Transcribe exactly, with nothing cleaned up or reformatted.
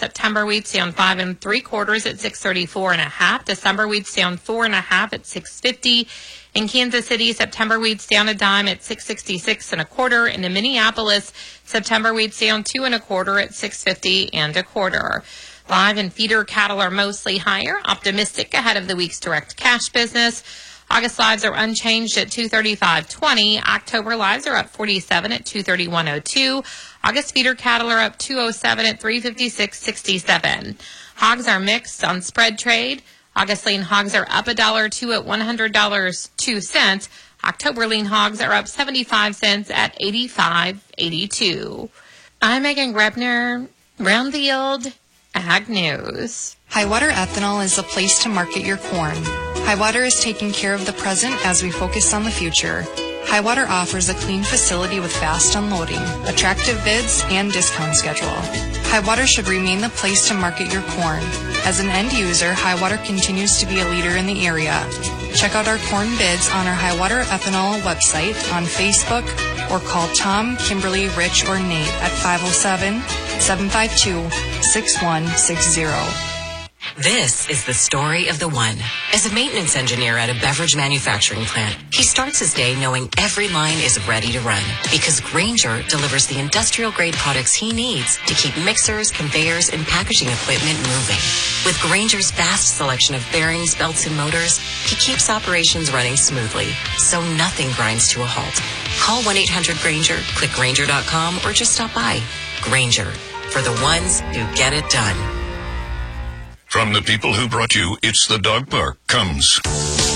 September wheat's down five and three quarters at six thirty-four and a half. December wheat's down four and a half at six fifty. In Kansas City, September wheat's down a dime at six sixty-six and a quarter. And in Minneapolis, September wheat's down two and a quarter at six fifty and a quarter. Live and feeder cattle are mostly higher, optimistic ahead of the week's direct cash business. August lives are unchanged at two thirty-five twenty. October lives are up forty-seven at two thirty-one oh two. August feeder cattle are up two oh seven at three fifty-six sixty-seven. Hogs are mixed on spread trade. August lean hogs are up a dollar two at one hundred dollars and two cents. October lean hogs are up seventy-five cents at eighty-five eighty-two. I'm Megan Grebner, Brownfield Ag News. Highwater Ethanol is a place to market your corn. Highwater is taking care of the present as we focus on the future. Highwater offers a clean facility with fast unloading, attractive bids, and discount schedule. Highwater should remain the place to market your corn. As an end user, Highwater continues to be a leader in the area. Check out our corn bids on our Highwater Ethanol website, on Facebook, or call Tom, Kimberly, Rich, or Nate at five oh seven, seven five two, six one six zero. This is the story of the one. As a maintenance engineer at a beverage manufacturing plant, he starts his day knowing every line is ready to run because Grainger delivers the industrial-grade products he needs to keep mixers, conveyors, and packaging equipment moving. With Grainger's vast selection of bearings, belts, and motors, he keeps operations running smoothly, so nothing grinds to a halt. Call one eight hundred Grainger, click Grainger dot com, or just stop by. Grainger, for the ones who get it done. From the people who brought you It's the Dog Park comes